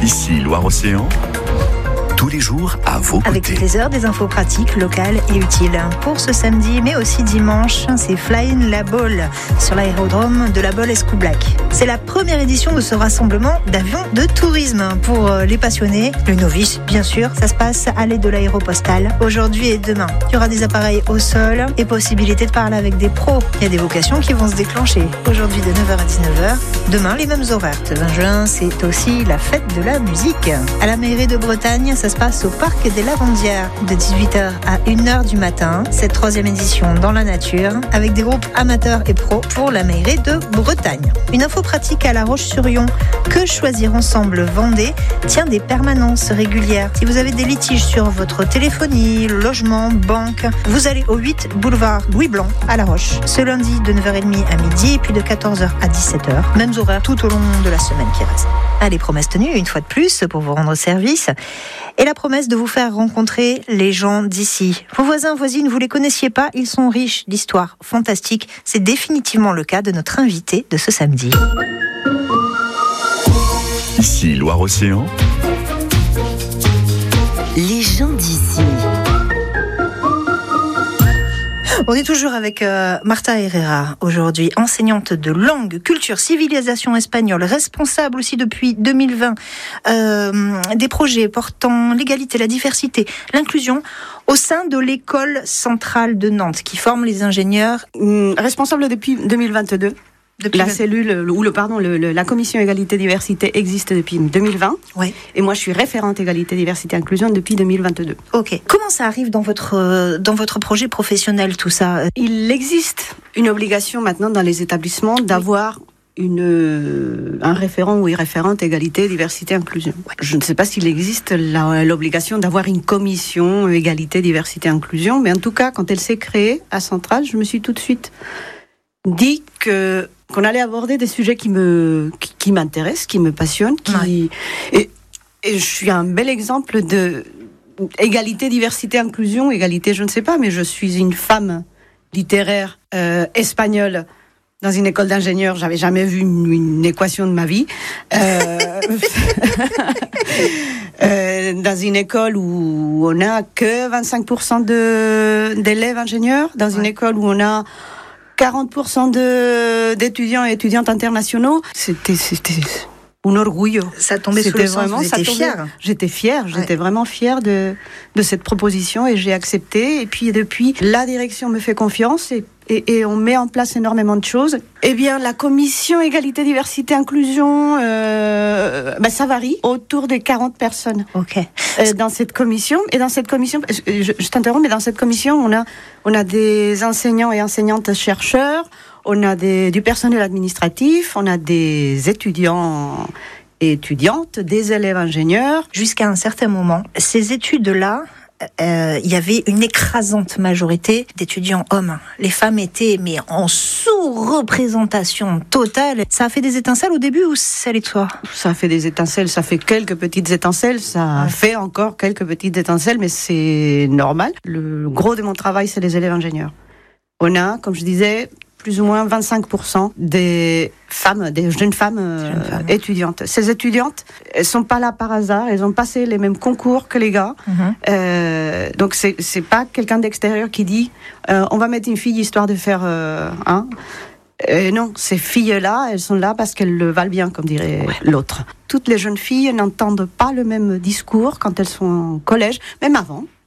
Ici Loire-Océan, tous les jours à vos côtés. Avec toutes les heures des infos pratiques, locales et utiles. Pour ce samedi, mais aussi dimanche, c'est Flying La Baule sur l'aérodrome de La Baule-Escoublac. C'est la première édition de ce rassemblement d'avions de tourisme pour les passionnés, le novice bien sûr. Ça se passe à l'aide de l'aéropostale aujourd'hui et demain. Il y aura des appareils au sol et possibilité de parler avec des pros. Il y a des vocations qui vont se déclencher aujourd'hui de 9h à 19h. Demain, les mêmes horaires. Le 20 juin, c'est aussi la fête de la musique. À la mairie de Bretagne, ça se passe au parc des Lavandières de 18h à 1h du matin. Cette 3e édition dans la nature avec des groupes amateurs et pros pour la mairie de Bretagne. Une info pratique à La Roche-sur-Yon. Que choisir ensemble Vendée tient des permanences régulières. Si vous avez des litiges sur votre téléphonie, logement, banque, vous allez au 8 boulevard Louis Blanc à La Roche. Ce lundi de 9h30 à midi et puis de 14h à 17h. Mêmes horaires tout au long de la semaine qui reste. Allez, promesse tenue une fois de plus pour vous rendre service. Et la promesse de vous faire rencontrer les gens d'ici. Vos voisins, voisines, vous les connaissiez pas, ils sont riches d'histoires fantastiques. C'est définitivement le cas de notre invité de ce samedi. Ici Loire-Océan, les gens d'ici. On est toujours avec Marta Herrera aujourd'hui, enseignante de langue, culture, civilisation espagnole, responsable aussi depuis 2020 des projets portant l'égalité, la diversité, l'inclusion au sein de l'école centrale de Nantes qui forme les ingénieurs. Responsable depuis 2022. La cellule, la commission égalité-diversité existe depuis 2020. Ouais. Et moi, je suis référente égalité-diversité-inclusion depuis 2022. Ok. Comment ça arrive dans votre projet professionnel, tout ça ? Il existe une obligation maintenant dans les établissements d'avoir un référent ou une référente égalité, diversité, inclusion. Ouais. Je ne sais pas s'il existe l'obligation d'avoir une commission égalité, diversité, inclusion, mais en tout cas, quand elle s'est créée à Centrale, je me suis tout de suite dit qu'on allait aborder des sujets qui m'intéressent, qui me passionnent, et je suis un bel exemple de égalité, diversité, inclusion. Égalité, je ne sais pas, mais je suis une femme littéraire espagnole dans une école d'ingénieurs. J'avais jamais vu une équation de ma vie. Dans une école où on a que 25% d'élèves ingénieurs, dans une école où on a 40% d'étudiants et étudiantes internationaux, c'était un orgullo. Ça tombait sous le sens, vous étiez fière. J'étais fière, j'étais vraiment fière de cette proposition et j'ai accepté. Et puis depuis, la direction me fait confiance et on met en place énormément de choses. Eh bien, la commission égalité, diversité, inclusion, ça varie, autour de 40 personnes. Ok. Dans cette commission, je t'interromps, mais dans cette commission, on a des enseignants et enseignantes chercheurs, on a du personnel administratif, on a des étudiants et étudiantes, des élèves ingénieurs. Jusqu'à un certain moment, ces études-là, il y avait une écrasante majorité d'étudiants hommes. Les femmes étaient en sous-représentation totale. Ça a fait des étincelles au début ou ça allait de soi ? Ça a fait des étincelles, ça fait quelques petites étincelles, ça fait encore quelques petites étincelles, mais c'est normal. Le gros de mon travail, c'est les élèves ingénieurs. On a, comme je disais, plus ou moins 25% des jeunes femmes étudiantes. Ces étudiantes, elles sont pas là par hasard, elles ont passé les mêmes concours que les gars. Donc c'est pas quelqu'un d'extérieur qui dit on va mettre une fille histoire de faire non, ces filles-là, elles sont là parce qu'elles le valent bien, comme dirait l'autre. Toutes les jeunes filles n'entendent pas le même discours quand elles sont en collège, même avant.